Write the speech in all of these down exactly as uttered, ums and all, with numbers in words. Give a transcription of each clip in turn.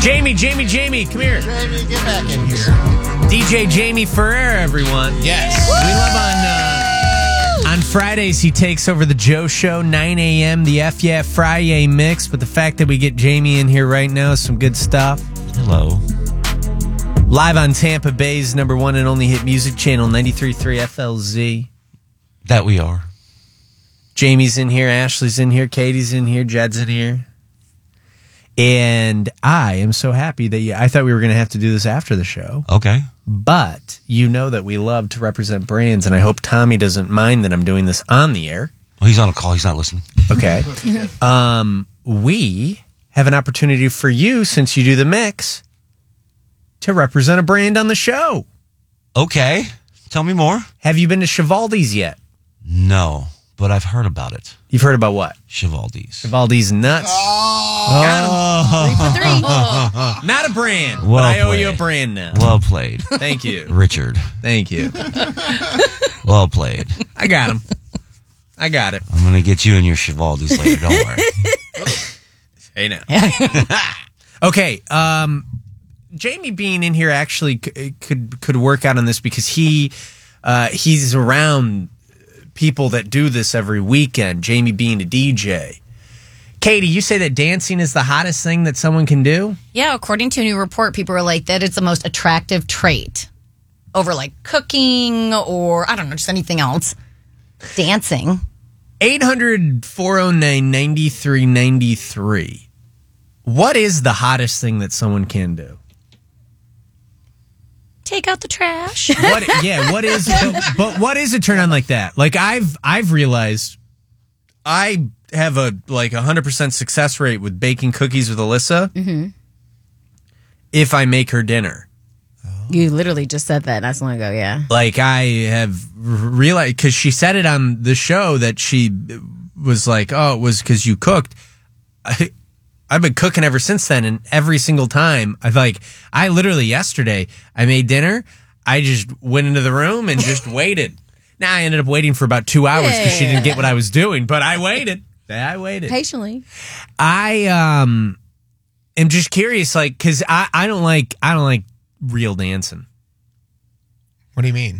Jamie, Jamie, Jamie, come here. Jamie, get back in here. D J Jamie Ferrer, everyone. Yes. We love on uh, on Fridays, he takes over the Joe Show, nine a.m., the F Yeah Friday mix. But the fact that we get Jamie in here right now is some good stuff. Hello. Live on Tampa Bay's number one and only hit music channel, ninety-three point three F L Z. That we are. Jamie's in here, Ashley's in here, Katie's in here, Jed's in here. And I am so happy that you, I thought we were going to have to do this after the show. Okay. But you know that we love to represent brands, and I hope Tommy doesn't mind that I'm doing this on the air. Well, he's on a call. He's not listening. Okay. um, we have an opportunity for you, since you do the mix, to represent a brand on the show. Okay. Tell me more. Have you been to Chivaldi's yet? No, but I've heard about it. You've heard about what? Chivaldi's. Chivaldi's nuts. Oh. Got him. Three for three. Not a brand, Well but I owe played. you a brand now. Well played. Thank you. Richard. Thank you. Well played. I got him. I got it. I'm going to get you in your Chivaldi's later. Don't worry. Hey now. Okay. Um, Jamie being in here actually c- could could work out on this because he uh, he's around people that do this every weekend. Jamie being a D J. Katie, you say that dancing is the hottest thing that someone can do? Yeah, according to a new report, people are like that it's the most attractive trait over like cooking or I don't know, just anything else. Dancing. eight hundred, four oh nine, nine three nine three. What is the hottest thing that someone can do? Take out the trash. What? Yeah. What is? But, but what is a turn on like that? Like I've I've realized, I have a like a hundred percent success rate with baking cookies with Alyssa. Mm-hmm. If I make her dinner, You literally just said that not so long ago. Yeah. like I have realized because she said it on the show that she was like, "Oh, it was because you cooked." I, I've been cooking ever since then, and every single time, I like, I literally yesterday, I made dinner, I just went into the room and just waited. Now, I ended up waiting for about two hours because she didn't get what I was doing, but I waited. I waited. Patiently. I um am just curious, like, because I, I don't like, I don't like real dancing. What do you mean?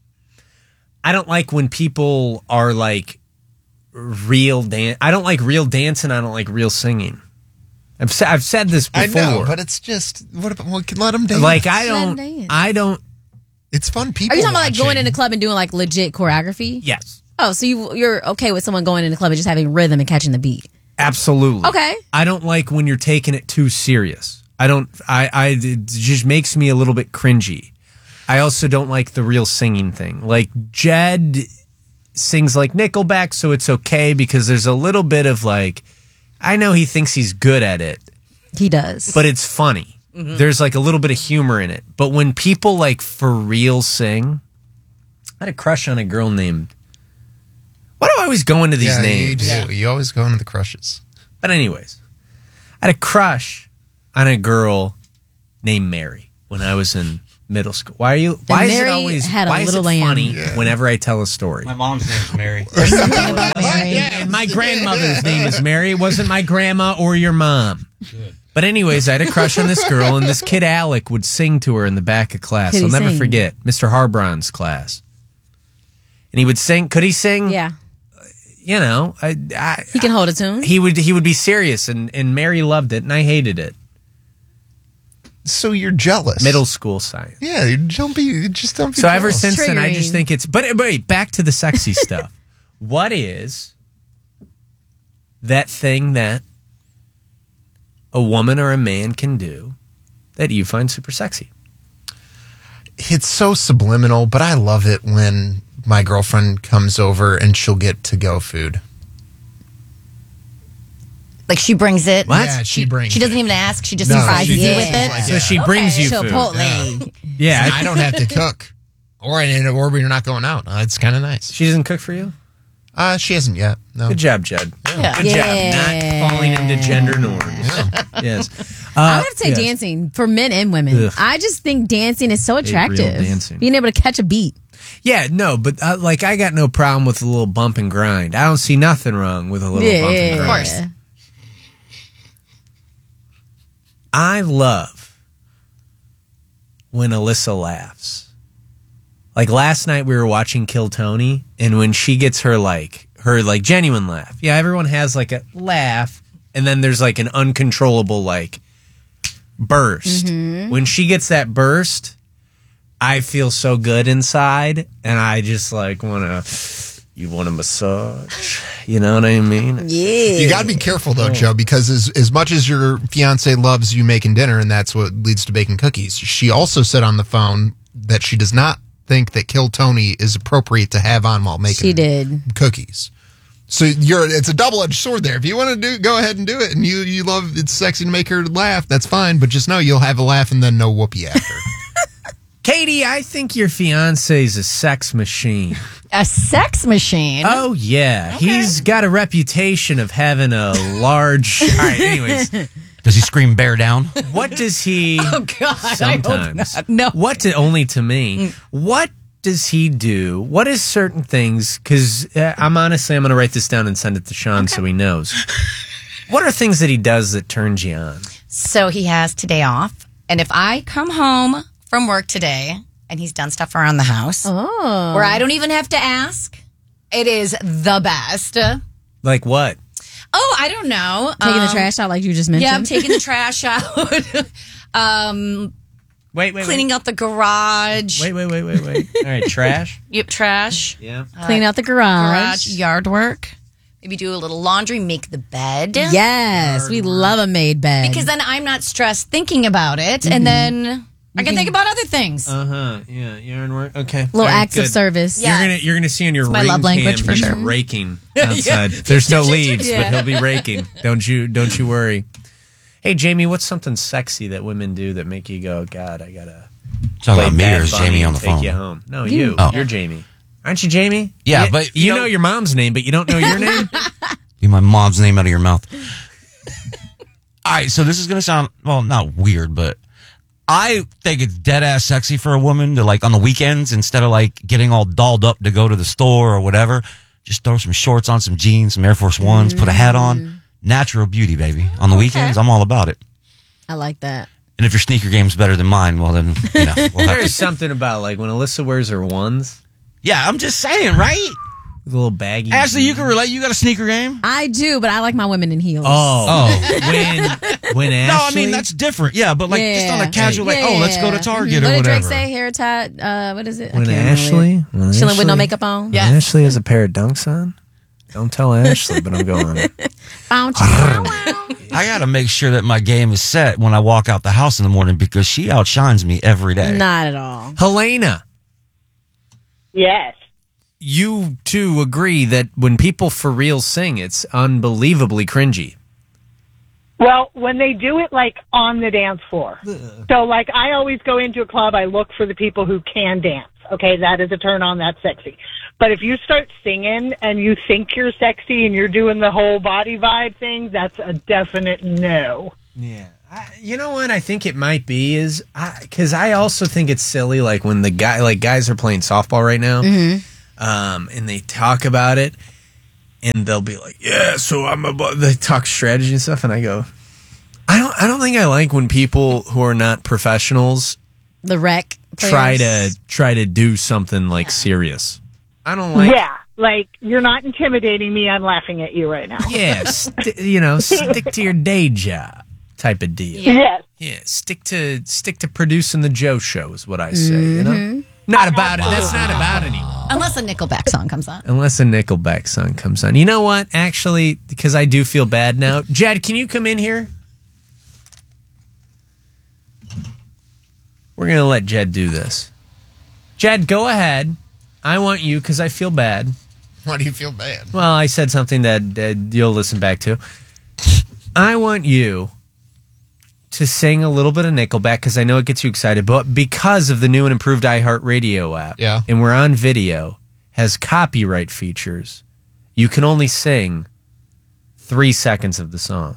I don't like when people are like real dance. I don't like real dancing. I don't like real singing. I've said I've said this before. I know, but it's just what about well, let them dance. Like I Let 'em don't, dance. I don't. It's fun. People. Are you talking about like watching. going in the club and doing like legit choreography? Yes, Oh, so you you're okay with someone going in the club and just having rhythm and catching the beat? absolutely. Okay. I don't like when you're taking it too serious. I don't. I. I. It just makes me a little bit cringy. I also don't like the real singing thing. Like Jed sings like Nickelback, so it's okay because there's a little bit of like. I know he thinks he's good at it, He does. but it's funny. Mm-hmm. There's like a little bit of humor in it. But when people like for real sing, I had a crush on a girl named. Why do I always go into these yeah, names? You, do. You always go into the crushes. But anyways, I had a crush on a girl named Mary when I was in middle school. Why are you? Why is it Mary always? had a why is little it lamb. funny Yeah. whenever I tell a story? My mom's name's Mary. Something about Mary. Yeah, and my grandmother's name is Mary. It wasn't my grandma or your mom. But anyways, I had a crush on this girl, and this kid Alec would sing to her in the back of class. Could I'll he never sing? forget Mister Harbron's class. And he would sing. Could he sing? Yeah. You know, I, I, He can hold a tune. he would he would be serious, and, and Mary loved it, and I hated it. So you're jealous. Middle school science. Yeah, you don't be. You just don't be. So ever jealous. since then, I just Triggering. think it's. But but wait, back to the sexy stuff. What is that thing that a woman or a man can do that you find super sexy? It's so subliminal, but I love it when my girlfriend comes over and she'll get to-go food. Like she brings it. What? Yeah, she brings She doesn't it. even ask. She just No, surprises she you just- with it. like, So yeah. she brings you food. Chipotle. Yeah, And I don't have to cook, or or we're not going out. Uh, it's kind of nice. she doesn't cook for you. Uh, she hasn't yet. No. Good job, Jed. Yeah. Good Yeah. job, not falling into gender norms. Yes, uh, I would have to say yes. dancing for men and women. Ugh. I just think dancing is so attractive. dancing. Being able to catch a beat. Yeah, no, but uh, like I got no problem with a little bump and grind. I don't see nothing wrong with a little bump and Yeah. grind. Of course. I love when Alyssa laughs. Like last night we were watching Kill Tony, and when she gets her like her like genuine laugh. Yeah, everyone has like a laugh, and then there's like an uncontrollable like burst. Mm-hmm. When she gets that burst, I feel so good inside, and I just like want to, you want a massage? You know what I mean? Yeah. You got to be careful, though, Joe, because as, as much as your fiance loves you making dinner, and that's what leads to baking cookies, she also said on the phone that she does not think that Kill Tony is appropriate to have on while making She did. cookies. So you're it's a double-edged sword there. If you want to do, go ahead and do it, and you, you love, it's sexy to make her laugh, that's fine, but just know you'll have a laugh and then no whoopee after. Katie, I think your fiance's a sex machine. A sex machine? Oh, yeah. Okay. He's got a reputation of having a large... All right, anyways. Does he scream bear down? What does he... Oh, God. Sometimes. I hope not. No. What to, only to me. What does he do? What is certain things... Because uh, I'm honestly, I'm going to write this down and send it to Sean so he knows. What are things that he does that turns you on? So he has today off. And if I come home from work today and he's done stuff around the house Oh. where I don't even have to ask, it is the best. Like what? Oh, I don't know. Taking Um, the trash out like you just mentioned. Yeah, I'm taking the trash out. um, Wait, wait, cleaning wait. out the garage. Wait, wait, wait, wait, wait. All right, trash. Yep, trash. Yeah. Clean out the garage. Garage, yard work. Maybe do a little laundry, make the bed. Yes, we love a made bed. Because then I'm not stressed thinking about it, and then I can think about other things. Uh huh. Yeah. Yarn work. Okay. little All right, acts of good. service. Yeah. You're gonna you're gonna see on your my ring love language cam, for he's sure. raking outside. There's no leaves, Yeah. but he'll be raking. Don't you don't you worry. Hey Jamie, what's something sexy that women do that make you go, God, I gotta Talking play about me or Bad is Bunny Jamie and on the take phone? you home? No, you. Oh. You're Jamie. Aren't you Jamie? Yeah, You- but, you, you know, know- your mom's name, but you don't know your name. Get my mom's name out of your mouth. All right, so this is going to sound, well, not weird, but I think it's dead ass sexy for a woman to, like, on the weekends, instead of, like, getting all dolled up to go to the store or whatever, just throw some shorts on, some jeans, some Air Force Ones, put a hat on. Natural beauty, baby. On the weekends, I'm all about it. I like that. And if your sneaker game's better than mine, well, then, you know, we'll have There's to. something about like when Alyssa wears her ones Yeah, I'm just saying, right? with a little baggy. Ashley, you can relate. You got a sneaker game? I do, but I like my women in heels. Oh, Oh. when when Ashley. No, I mean, that's different. Yeah, but, like, just on a Yeah. casual, like, Yeah, oh, let's go to yeah. Target What or did Drake whatever. say? Hair tied. Uh, what is it? I when can't remember Ashley. it. When Chilling with no Ashley- makeup on. When Ashley has a pair of dunks on. Don't tell Ashley, but I'm going on it. Bounce. I got to make sure that my game is set when I walk out the house in the morning because she outshines me every day. Not at all. Helena, Yes. you too agree that when people for real sing, it's unbelievably cringy. Well, when they do it like on the dance floor. So like I always go into a club, I look for the people who can dance. Okay, that is a turn on, that's sexy. But if you start singing and you think you're sexy and you're doing the whole body vibe thing, that's a definite no. Yeah. I, you know what I think it might be is because I, I also think it's silly, like when the guy, like guys are playing softball right now, um, and they talk about it, and they'll be like, "Yeah, so I'm about." They talk strategy and stuff, and I go, "I don't, I don't think I like when people who are not professionals The wreck. try players. to try to do something like serious. I don't like." yeah, like you're not intimidating me, I'm laughing at you right now. Yeah, st- you know, stick to your day job type of deal. Yes. Yeah, stick to stick to producing the Joe Show is what I say. You know, not about it. That's not about anyone. Unless a Nickelback song comes on. Unless a Nickelback song comes on. You know what? Actually, because I do feel bad now. Jed, can you come in here? We're gonna let Jed do this. Jed, go ahead. I want you because I feel bad. Why do you feel bad? Well, I said something that, that you'll listen back to. I want you to sing a little bit of Nickelback because I know it gets you excited, but because of the new and improved iHeartRadio app, Yeah. and we're on video, has copyright features, you can only sing three seconds of the song.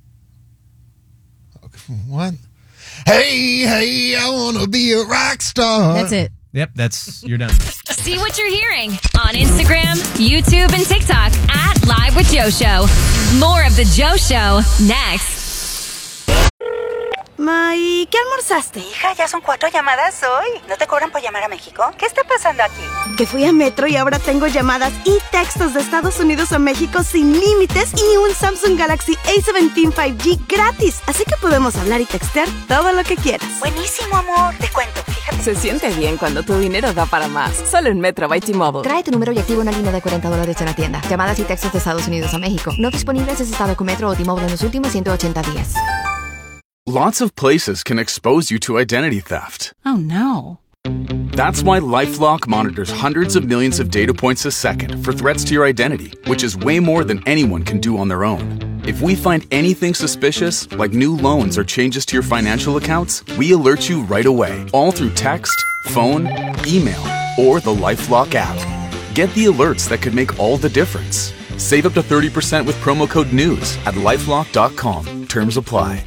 What? Hey, hey, I want to be a rock star. That's it. Yep, that's you're done. See what you're hearing on Instagram, YouTube, and TikTok at Live with Joe Show. More of the Joe Show next. Ma, ¿y qué almorzaste? Hija, ya son cuatro llamadas hoy. ¿No te cobran por llamar a México? ¿Qué está pasando aquí? Que fui a Metro y ahora tengo llamadas y textos de Estados Unidos a México sin límites y un Samsung Galaxy A diecisiete cinco G gratis. Así que podemos hablar y textear todo lo que quieras. Buenísimo, amor. Te cuento, fíjate. Se siente bien cuando tu dinero da para más. Solo en Metro by T-Mobile. Trae tu número y activa una línea de cuarenta dólares en la tienda. Llamadas y textos de Estados Unidos a México. No disponibles en estado con Metro o T-Mobile en los últimos ciento ochenta días. Lots of places can expose you to identity theft. Oh, no. That's why LifeLock monitors hundreds of millions of data points a second for threats to your identity, which is way more than anyone can do on their own. If we find anything suspicious, like new loans or changes to your financial accounts, we alert you right away, all through text, phone, email, or the LifeLock app. Get the alerts that could make all the difference. Save up to thirty percent with promo code NEWS at lifelock dot com. Terms apply.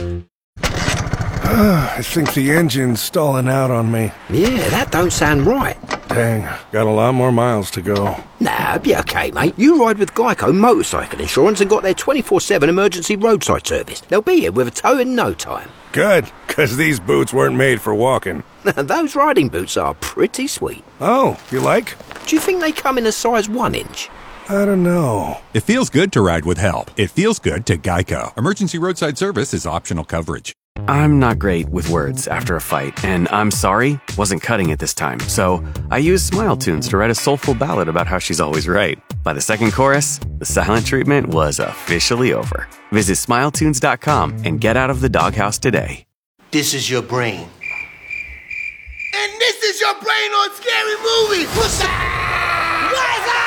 I think the engine's stalling out on me. Yeah, that don't sound right. Dang, got a lot more miles to go. Nah, be okay, mate. You ride with Geico Motorcycle Insurance and got their twenty-four seven emergency roadside service. They'll be here with a tow in no time. Good, because these boots weren't made for walking. Those riding boots are pretty sweet. Oh, you like? Do you think they come in a size one inch? I don't know. It feels good to ride with help. It feels good to Geico. Emergency roadside service is optional coverage. I'm not great with words after a fight, and I'm sorry wasn't cutting it this time, so I used Smile Tunes to write a soulful ballad about how she's always right. By the second chorus, the silent treatment was officially over. Visit smile tunes dot com and get out of the doghouse today. This is your brain. And this is your brain on Scary Movie. What's up? What's up?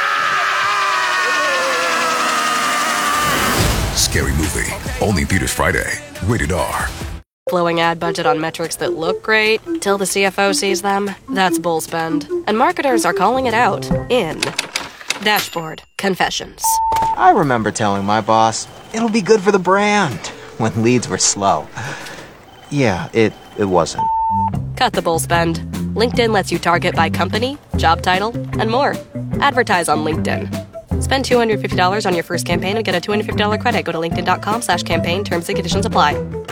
Scary Movie. Only in theaters Friday. Rated R. Blowing ad budget on metrics that look great till the C F O sees them. That's bull spend. And marketers are calling it out in Dashboard Confessions. I remember telling my boss, it'll be good for the brand, when leads were slow. Yeah, it, it wasn't. Cut the bull spend. LinkedIn lets you target by company, job title, and more. Advertise on LinkedIn. Spend two hundred fifty dollars on your first campaign and get a two hundred fifty dollars credit. Go to linkedin.com slash campaign. Terms and conditions apply.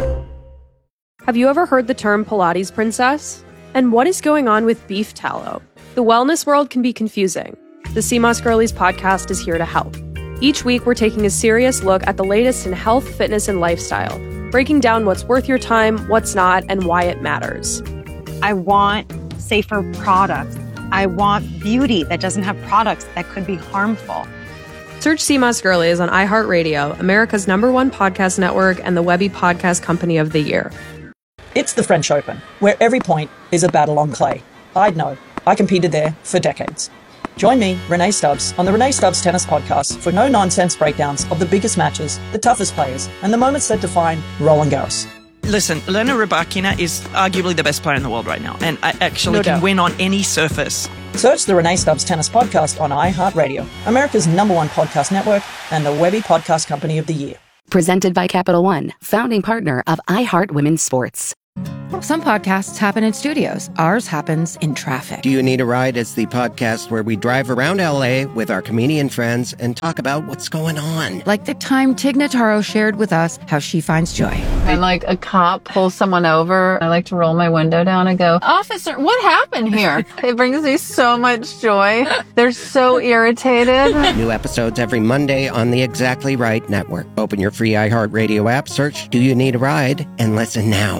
Have you ever heard the term Pilates princess? And what is going on with beef tallow? The wellness world can be confusing. The C M O S Girlies podcast is here to help. Each week, we're taking a serious look at the latest in health, fitness, and lifestyle, breaking down what's worth your time, what's not, and why it matters. I want safer products. I want beauty that doesn't have products that could be harmful. Search C M O S Girlies on iHeartRadio, America's number one podcast network, and the Webby Podcast Company of the Year. It's the French Open, where every point is a battle on clay. I'd know. I competed there for decades. Join me, Renee Stubbs, on the Renee Stubbs Tennis Podcast for no-nonsense breakdowns of the biggest matches, the toughest players, and the moments that define Roland Garros. Listen, Elena Rybakina is arguably the best player in the world right now, and I actually No can doubt. win on any surface. Search the Renee Stubbs Tennis Podcast on iHeartRadio, America's number one podcast network, and the Webby Podcast Company of the Year. Presented by Capital One, founding partner of iHeart Women's Sports. Some podcasts happen in studios. Ours happens in traffic. Do You Need a Ride? Is the podcast where we drive around L A with our comedian friends and talk about what's going on. Like the time Tig Notaro shared with us how she finds joy. When like a cop pulls someone over, I like to roll my window down and go, "Officer, what happened here?" It brings me so much joy. They're so irritated. New episodes every Monday on the Exactly Right Network. Open your free iHeartRadio app, search Do You Need a Ride, and listen now.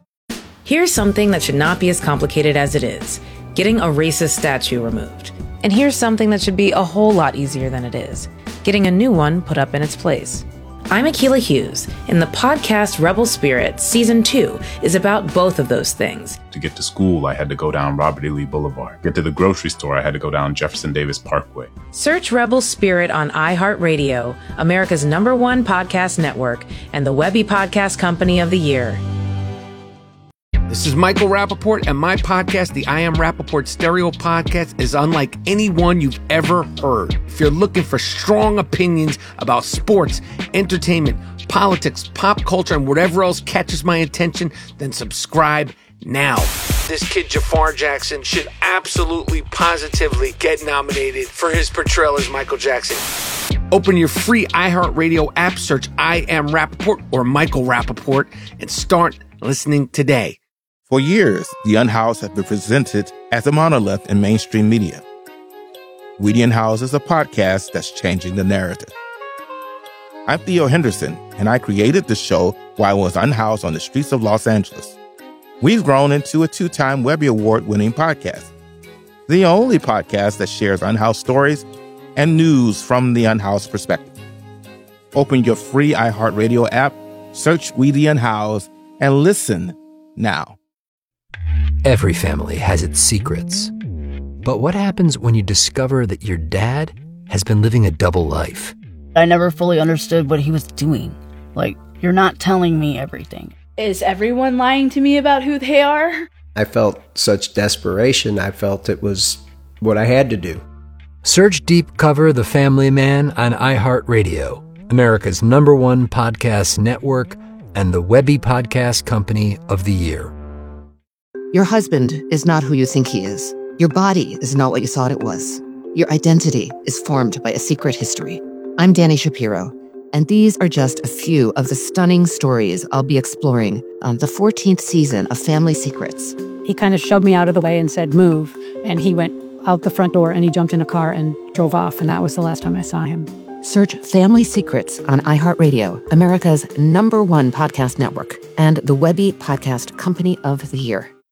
Here's something that should not be as complicated as it is. Getting a racist statue removed. And here's something that should be a whole lot easier than it is. Getting a new one put up in its place. I'm Akilah Hughes, and the podcast Rebel Spirit Season two is about both of those things. To get to school, I had to go down Robert E. Lee Boulevard. Get to the grocery store, I had to go down Jefferson Davis Parkway. Search Rebel Spirit on iHeartRadio, America's number one podcast network, and the Webby Podcast Company of the Year. This is Michael Rappaport, and my podcast, the I Am Rappaport Stereo Podcast, is unlike any one you've ever heard. If you're looking for strong opinions about sports, entertainment, politics, pop culture, and whatever else catches my attention, then subscribe now. This kid Jafar Jackson should absolutely, positively get nominated for his portrayal as Michael Jackson. Open your free iHeartRadio app, search I Am Rappaport or Michael Rappaport, and start listening today. For years, The Unhoused has been presented as a monolith in mainstream media. We The Unhoused is a podcast that's changing the narrative. I'm Theo Henderson, and I created the show while I was unhoused on the streets of Los Angeles. We've grown into a two-time Webby Award-winning podcast, the only podcast that shares unhoused stories and news from the unhoused perspective. Open your free iHeartRadio app, search We The Unhoused, and listen now. Every family has its secrets. But what happens when you discover that your dad has been living a double life? I never fully understood what he was doing. Like, you're not telling me everything. Is everyone lying to me about who they are? I felt such desperation. I felt it was what I had to do. Search Deep Cover The Family Man on iHeartRadio, America's number one podcast network and the Webby Podcast Company of the Year. Your husband is not who you think he is. Your body is not what you thought it was. Your identity is formed by a secret history. I'm Dani Shapiro, and these are just a few of the stunning stories I'll be exploring on the fourteenth season of Family Secrets. He kind of shoved me out of the way and said, move, and he went out the front door and he jumped in a car and drove off, and that was the last time I saw him. Search Family Secrets on iHeartRadio, America's number one podcast network, and the Webby Podcast Company of the Year.